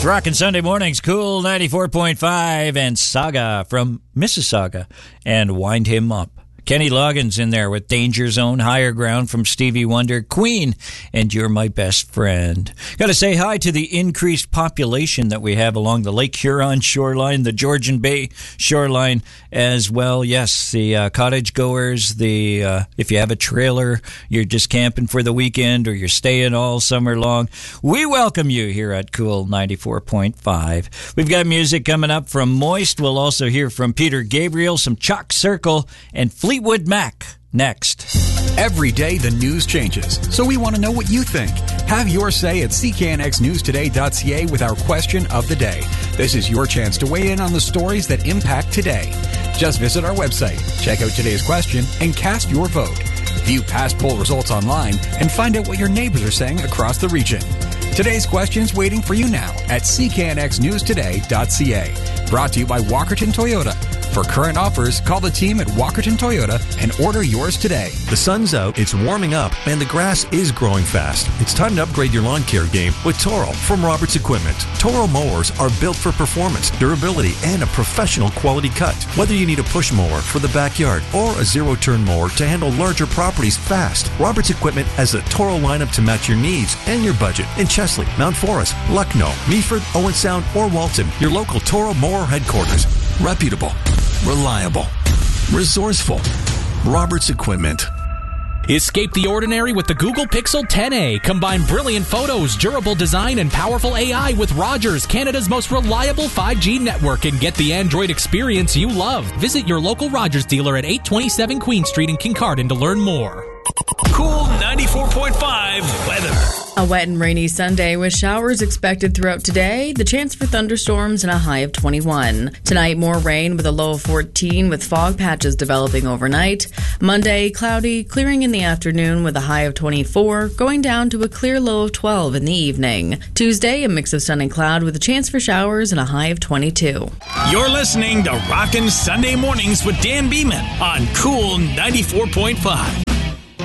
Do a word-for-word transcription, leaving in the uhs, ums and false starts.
It's Rockin' Sunday Mornings, Cool ninety-four point five, and Saga from Mississauga, and Wind Him Up. Kenny Loggins in there with Danger Zone, Higher Ground from Stevie Wonder, Queen, and You're My Best Friend. Got to say hi to the increased population that we have along the Lake Huron shoreline, the Georgian Bay shoreline as well. Yes, the uh, cottage goers, the uh, if you have a trailer, you're just camping for the weekend, or you're staying all summer long, we welcome you here at Cool ninety-four point five. We've got music coming up from Moist. We'll also hear from Peter Gabriel, some Chalk Circle, and Fleetwood Mac next. Every day the news changes, so we want to know what you think. Have your say at c k n x news today dot c a with our question of the day. This is your chance to weigh in on the stories that impact today. Just visit our website, check out today's question, and cast your vote. View past poll results online and find out what your neighbors are saying across the region. Today's question's waiting for you now at c k n x news today dot c a. Brought to you by Walkerton Toyota. For current offers, call the team at Walkerton Toyota and order yours today. The sun's out, it's warming up, and the grass is growing fast. It's time to upgrade your lawn care game with Toro from Roberts Equipment. Toro mowers are built for performance, durability, and a professional quality cut. Whether you need a push mower for the backyard or a zero-turn mower to handle larger properties fast, Roberts Equipment has a Toro lineup to match your needs and your budget in Chesley, Mount Forest, Lucknow, Meaford, Owen Sound, or Walton. Your local Toro mower headquarters. Reputable, reliable, resourceful. Roberts Equipment. Escape the ordinary with the Google Pixel ten A. Combine brilliant photos, durable design, and powerful A I with Rogers, Canada's most reliable five G network, and get the Android experience you love. Visit your local Rogers dealer at eight twenty-seven Queen Street in Kincardine to learn more. Cool ninety-four point five weather. A wet and rainy Sunday with showers expected throughout today. The chance for thunderstorms and a high of twenty-one. Tonight, more rain with a low of fourteen with fog patches developing overnight. Monday, cloudy, clearing in the afternoon with a high of twenty-four, going down to a clear low of twelve in the evening. Tuesday, a mix of sun and cloud with a chance for showers and a high of twenty-two. You're listening to Rockin' Sunday Mornings with Dan Beeman on Cool ninety-four point five.